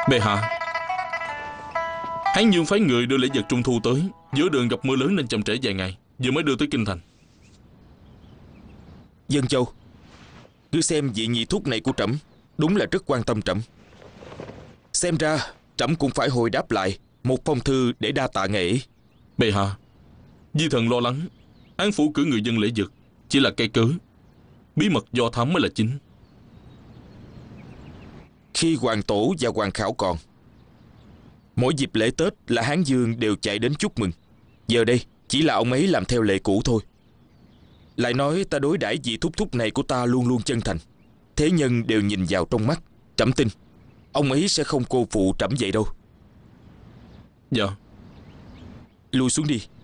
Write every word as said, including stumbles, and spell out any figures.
Bệ hạ, Hán Dương phái người đưa lễ vật trung thu tới, giữa đường gặp mưa lớn nên chậm trễ vài ngày, vừa mới đưa tới kinh thành. Dân Châu, cứ xem vị nhị thúc này của trẫm đúng là rất quan tâm trẫm. Xem ra trẫm cũng phải hồi đáp lại một phong thư để đa tạ ngài ấy. Bệ hạ, Di thần lo lắng Án phủ cử người dân lễ vật chỉ là cây cớ, bí mật do thám mới là chính. Khi hoàng tổ và hoàng khảo còn, mỗi dịp lễ Tết là Hán Dương đều chạy đến chúc mừng. Giờ đây chỉ là ông ấy làm theo lệ cũ thôi. Lại nói ta đối đãi vị thúc thúc này của ta luôn luôn chân thành, thế nhân đều nhìn vào trong mắt. Trẫm tin ông ấy sẽ không cô phụ trẫm vậy đâu. Dạ. Lui xuống đi.